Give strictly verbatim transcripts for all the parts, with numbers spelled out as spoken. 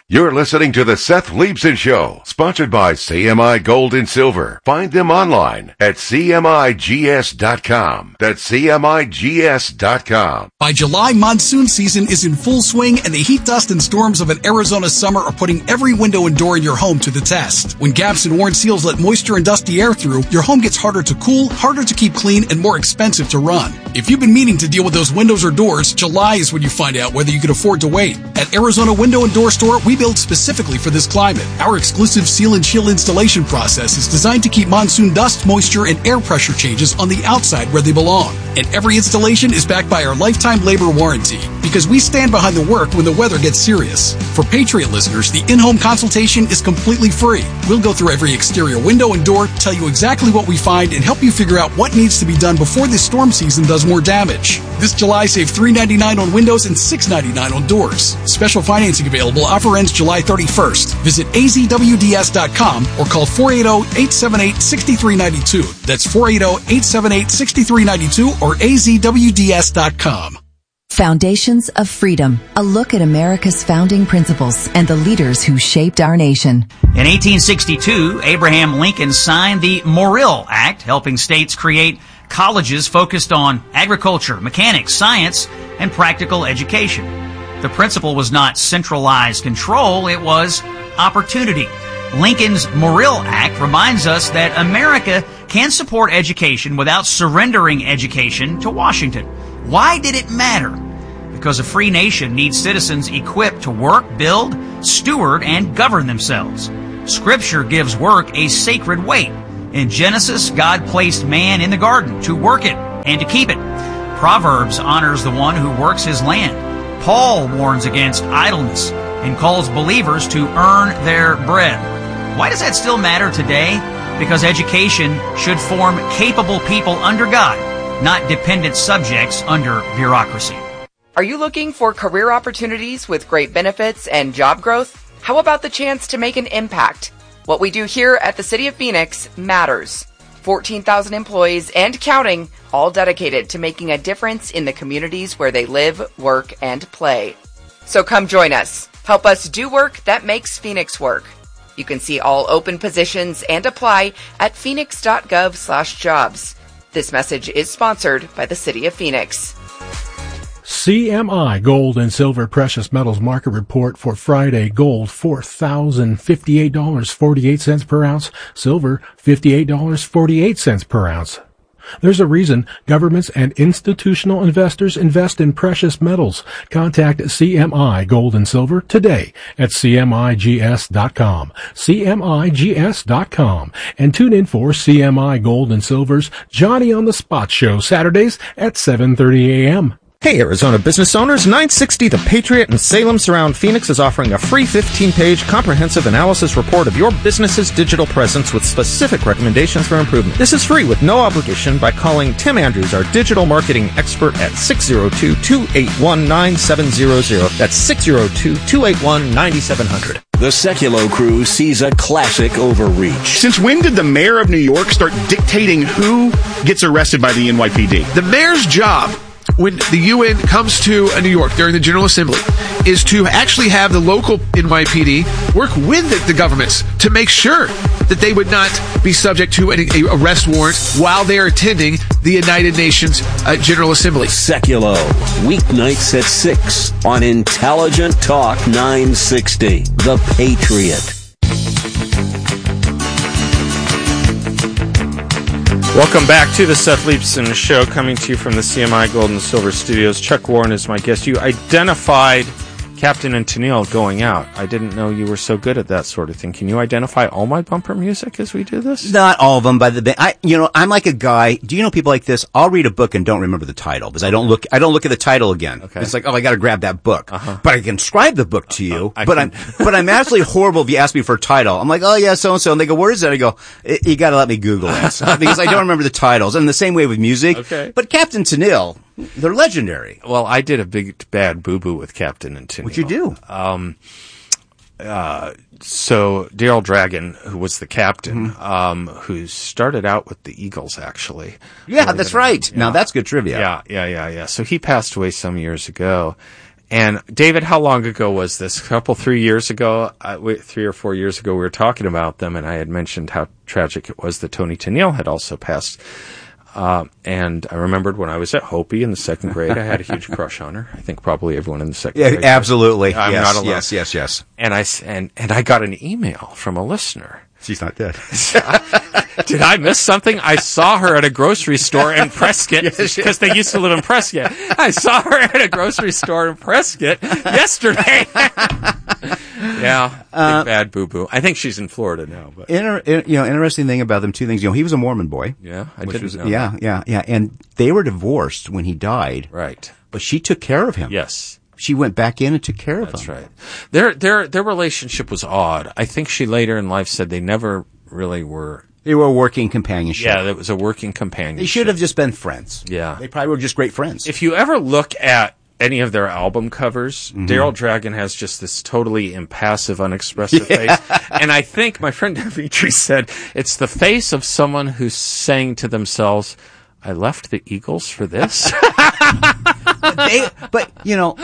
You're listening to the Seth Leibson Show, sponsored by C M I Gold and Silver. Find them online at C M I G S dot com. That's C M I G S dot com. By July, monsoon season is in full swing, and the heat, dust, and storms of an Arizona summer are putting every window and door in your home to the test. When gaps and worn seals let moisture and dusty air through, your home gets harder to cool, harder to keep clean, and more expensive to run. If you've been meaning to deal with those windows or doors, July is when you find out whether you can afford to wait. At Arizona Window and Door Store, we build specifically for this climate. Our exclusive seal and chill installation process is designed to keep monsoon dust, moisture, and air pressure changes on the outside where they belong. And every installation is backed by our lifetime labor warranty, because we stand behind the work when the weather gets serious. For Patriot listeners, the in-home consultation is completely free. We'll go through every exterior window and door, tell you exactly what we find, and help you figure out what needs to be done before this storm season does more damage. This July, save three dollars and ninety-nine cents on windows and six dollars and ninety-nine cents on doors. Special financing available. Offer ends July thirty-first. Visit A Z W D S dot com or call four eight zero, eight seven eight, six three nine two. That's four eight zero, eight seven eight, six three nine two or A Z W D S dot com. Foundations of Freedom, a look at America's founding principles and the leaders who shaped our nation. In eighteen sixty-two, Abraham Lincoln signed the Morrill Act, helping states create colleges focused on agriculture, mechanics, science, and practical education. The principle was not centralized control, it was opportunity. Lincoln's Morrill Act reminds us that America can support education without surrendering education to Washington. Why did it matter? Because a free nation needs citizens equipped to work, build, steward, and govern themselves. Scripture gives work a sacred weight. In Genesis, God placed man in the garden to work it and to keep it. Proverbs honors the one who works his land. Paul warns against idleness and calls believers to earn their bread. Why does that still matter today? Because education should form capable people under God, not dependent subjects under bureaucracy. Are you looking for career opportunities with great benefits and job growth? How about the chance to make an impact? What we do here at the City of Phoenix matters. fourteen thousand employees and counting, all dedicated to making a difference in the communities where they live, work, and play. So come join us. Help us do work that makes Phoenix work. You can see all open positions and apply at phoenix.gov slash jobs. This message is sponsored by the City of Phoenix. C M I Gold and Silver Precious Metals Market Report for Friday. Gold, four thousand fifty-eight dollars and forty-eight cents per ounce. Silver, fifty-eight dollars and forty-eight cents per ounce. There's a reason governments and institutional investors invest in precious metals. Contact C M I Gold and Silver today at C M I G S dot com. C M I G S dot com. And tune in for C M I Gold and Silver's Johnny on the Spot show Saturdays at seven thirty a.m. Hey, Arizona business owners, nine sixty The Patriot in Salem Surround Phoenix is offering a free fifteen-page comprehensive analysis report of your business's digital presence with specific recommendations for improvement. This is free with no obligation by calling Tim Andrews, our digital marketing expert, at six oh two, two eight one, nine seven zero zero. That's six oh two, two eight one, nine seven zero zero. The Sekulow crew sees a classic overreach. Since when did the mayor of New York start dictating who gets arrested by the N Y P D? The mayor's job, when the U N comes to New York during the General Assembly, is to actually have the local N Y P D work with the, the governments to make sure that they would not be subject to an arrest warrant while they are attending the United Nations uh, General Assembly. Sekulow, weeknights at six on Intelligent Talk nine sixty, The Patriot. Welcome back to the Seth Leibson Show, coming to you from the C M I Gold and Silver Studios. Chuck Warren is my guest. You identified Captain and Tennille going out. I didn't know you were so good at that sort of thing. Can you identify all my bumper music as we do this? Not all of them, but the I, you know, I'm like a guy. Do you know people like this? I'll read a book and don't remember the title because I don't look. I don't look at the title again. Okay. It's like, oh, I got to grab that book. Uh-huh. But I can describe the book to you. Uh-huh. But I'm, but I'm absolutely horrible if you ask me for a title. I'm like, oh yeah, so and so, and they go, where is that? I go, you got to let me Google it because I don't remember the titles. And the same way with music. Okay. But Captain Tennille, they're legendary. Well, I did a big bad boo boo with Captain and Tennille. What'd you do? Um, uh, so Daryl Dragon, who was the captain, mm-hmm. um, who started out with the Eagles, actually. Yeah, that's right. Yeah. Now that's good trivia. Yeah, yeah, yeah, yeah. So he passed away some years ago. And David, how long ago was this? A couple, three years ago, uh, we, three or four years ago, we were talking about them, and I had mentioned how tragic it was that Toni Tennille had also passed. Uh, and I remembered when I was at Hopi in the second grade, I had a huge crush on her. I think probably everyone in the second yeah, grade. Absolutely. I'm yes, not alone. yes, yes, yes. And I, and, and I got an email from a listener. She's not dead. Did I miss something? I saw her at a grocery store in Prescott because they used to live in Prescott. I saw her at a grocery store in Prescott yesterday. yeah, uh, big bad boo boo. I think she's in Florida now. But inter, you know, interesting thing about them, two things. You know, he was a Mormon boy. Yeah, I which didn't was, know Yeah, that. yeah, yeah, and they were divorced when he died. Right, but she took care of him. Yes. She went back in and took care of That's him. That's right. Their their their relationship was odd. I think she later in life said they never really were. They were a working companionship. Yeah, it was a working companionship. They should have just been friends. Yeah. They probably were just great friends. If you ever look at any of their album covers, mm-hmm. Daryl Dragon has just this totally impassive, unexpressive yeah. face. And I think my friend Dimitri said it's the face of someone who's saying to themselves, I left the Eagles for this. but, they, but, you know,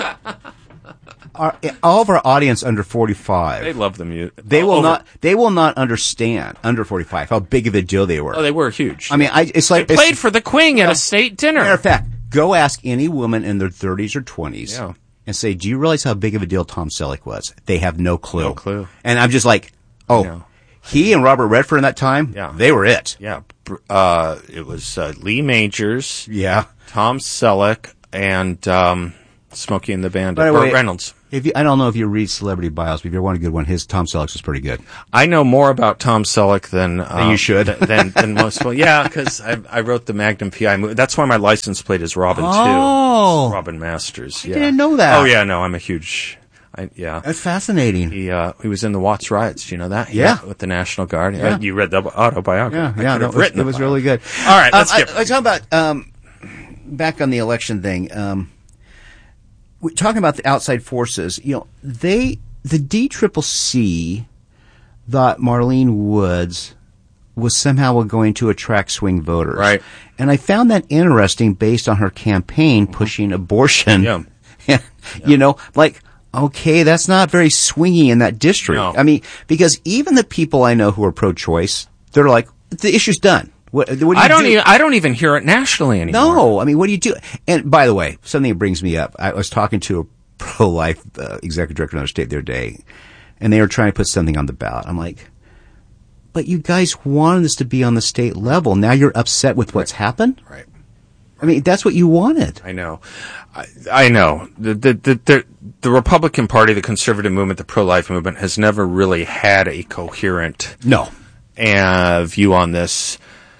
our, all of our audience under forty-five, they love the music. They will Over. not. They will not understand under forty-five how big of a deal they were. Oh, they were huge. I mean, I, it's like they played it's, for the Queen at know, a state dinner. Matter of fact, go ask any woman in their thirties or twenties yeah. and say, "Do you realize how big of a deal Tom Selleck was?" They have no clue. No clue. And I'm just like, oh, he and Robert Redford in that time, yeah. they were it. Yeah, uh, it was uh, Lee Majors, yeah, Tom Selleck, and um, Smokey and the Bandit. By the Burt way, Reynolds. If you, I don't know if you read celebrity bios, but if you want a good one, his Tom Selleck's was pretty good. I know more about Tom Selleck than uh, than you should th- than, than most people. Yeah, because I, I wrote the Magnum P I movie. That's why my license plate is Robin oh. too. Robin Masters. I yeah. didn't know that. Oh yeah, no, I'm a huge. I, yeah, that's fascinating. He uh, he was in the Watts riots. Do you know that? He yeah, with the National Guard. Yeah. Uh, you read the autobiography. Yeah, I yeah, could have no, written it was, it was the really good. All right, let's um, get. I, I talk about um, back on the election thing. Um, we're talking about the outside forces. You know, they the D C C C thought Marlene Woods was somehow going to attract swing voters, right? And I found that interesting based on her campaign pushing abortion. Yeah. you yeah. know, like. Okay, that's not very swingy in that district. No. I mean, because even the people I know who are pro-choice, they're like, the issue's done. What, what do you I don't do? even. I don't even hear it nationally anymore. No, I mean, what do you do? And by the way, something that brings me up. I was talking to a pro-life uh, executive director in another state the other day, and they were trying to put something on the ballot. I'm like, but you guys wanted this to be on the state level. Now you're upset with what's happened? Right. I mean, that's what you wanted. I know. I, I know. The, the, the, the, the Republican Party, the conservative movement, the pro-life movement has never really had a coherent no. uh, view on this.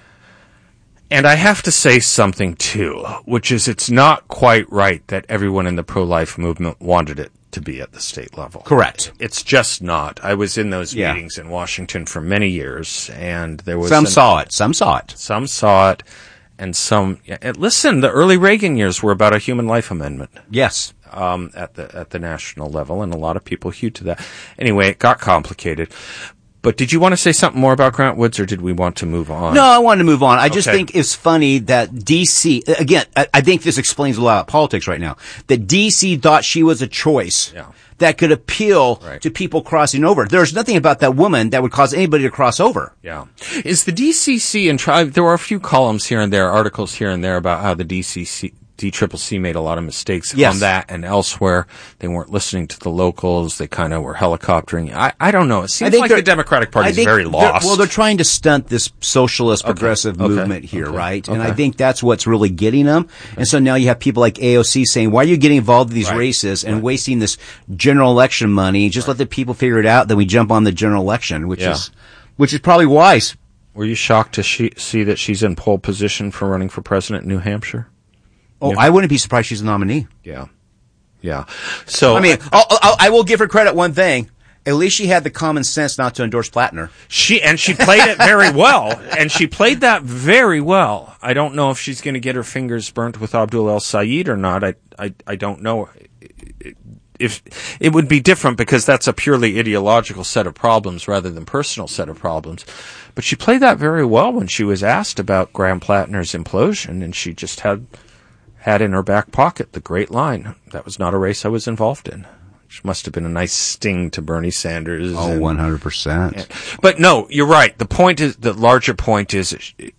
And I have to say something, too, which is it's not quite right that everyone in the pro-life movement wanted it to be at the state level. Correct. It's just not. I was in those yeah. meetings in Washington for many years, and there was... Some an, saw it. Some saw it. Some saw it. And some, and listen, the early Reagan years were about a human life amendment. Yes. Um, at the, at the national level, and a lot of people hewed to that. Anyway, it got complicated. But did you want to say something more about Grant Woods, or did we want to move on? No, I wanted to move on. I just Okay. think it's funny that D C, again, I, I think this explains a lot of politics right now, that D C thought she was a choice. Yeah. That could appeal right. to people crossing over. There's nothing about that woman that would cause anybody to cross over. Yeah. Is the D C C and tri- there were a few columns here and there, articles here and there about how the D C C, D C C C made a lot of mistakes yes. on that and elsewhere. They weren't listening to the locals. They kind of were helicoptering. I, I don't know. It seems like the Democratic Party is very lost. Well, they're trying to stunt this socialist Okay. progressive Okay. movement here, Okay. right? Okay. And I think that's what's really getting them. Okay. And so now you have people like A O C saying, why are you getting involved in these Right. races and right. wasting this general election money? Just right. let the people figure it out. Then we jump on the general election, which Yeah. is, which is probably wise. Were you shocked to she- see that she's in pole position for running for president in New Hampshire? Oh, yeah. I wouldn't be surprised she's a nominee. Yeah. Yeah. So I mean, I'll, I'll, I will give her credit one thing. At least she had the common sense not to endorse Plattner. She and she played it very well, and she played that very well. I don't know if she's going to get her fingers burnt with Abdul El Sayed or not. I, I, I don't know. If it would be different because that's a purely ideological set of problems rather than personal set of problems. But she played that very well when she was asked about Graham Plattner's implosion, and she just had had in her back pocket the great line, "That was not a race I was involved in." Which must have been a nice sting to Bernie Sanders. Oh, and, one hundred percent. And, but no, you're right. The point is, the larger point is,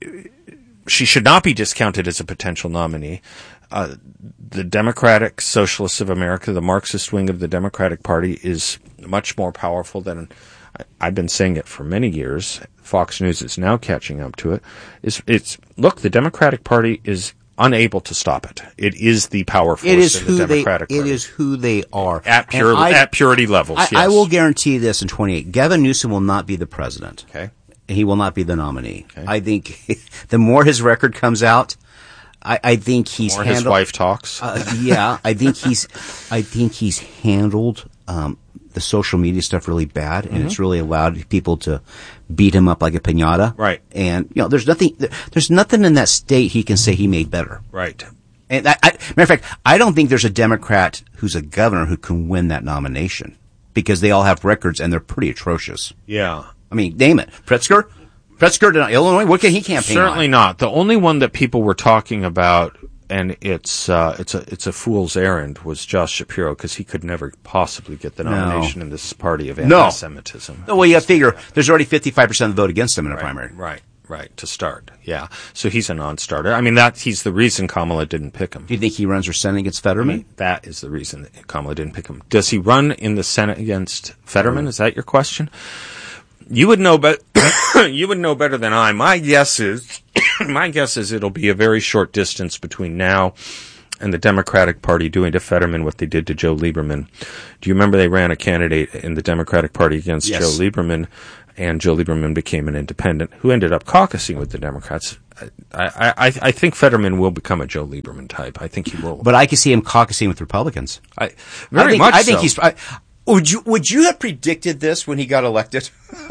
she should not be discounted as a potential nominee. Uh, the Democratic Socialists of America, the Marxist wing of the Democratic Party, is much more powerful than, I've been saying it for many years. Fox News is now catching up to it. It's, it's look, the Democratic Party is unable to stop it. It is the power force it is in who the Democratic they, Party. It is who they are. At, pure, I, at purity levels, I, yes. I will guarantee this in twenty-eight. Gavin Newsom will not be the president. Okay. He will not be the nominee. Okay. I think the more his record comes out, I, I think he's the more handled, his wife talks. Uh, yeah, I think he's, I think he's handled um, the social media stuff really bad, and mm-hmm. it's really allowed people to beat him up like a piñata. Right. And you know, there's nothing, there's nothing in that state he can say he made better. Right. And I, I, matter of fact, I don't think there's a Democrat who's a governor who can win that nomination because they all have records and they're pretty atrocious. Yeah. I mean, name it. Pritzker? Pritzker in Illinois? What can he campaign Certainly on? not. The only one that people were talking about, and it's uh, it's a it's a fool's errand, was Josh Shapiro, because he could never possibly get the nomination no. in this party of no. anti-Semitism. Well, you got to figure there's already fifty-five percent of the vote against him in a right, primary. Right, right, to start. Yeah. So he's a non-starter. I mean, that he's the reason Kamala didn't pick him. Do you think he runs for Senate against Fetterman? I mean, that is the reason that Kamala didn't pick him. Does he run in the Senate against Fetterman? Is that your question? You would know, but you would know better than I. My guess is, my guess is it'll be a very short distance between now and the Democratic Party doing to Fetterman what they did to Joe Lieberman. Do you remember they ran a candidate in the Democratic Party against yes. Joe Lieberman, and Joe Lieberman became an independent who ended up caucusing with the Democrats? I, I, I think Fetterman will become a Joe Lieberman type. I think he will. But I can see him caucusing with Republicans. I, very I think, much I think so. he's. I, would you would you have predicted this when he got elected?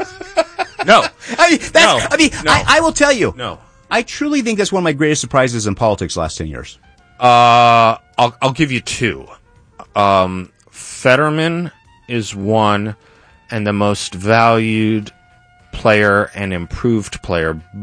No. I mean, that's, no. I mean, no. I, I will tell you. No. I truly think that's one of my greatest surprises in politics the last ten years. Uh, I'll, I'll give you two. Um, Fetterman is one, and the most valued player and improved player.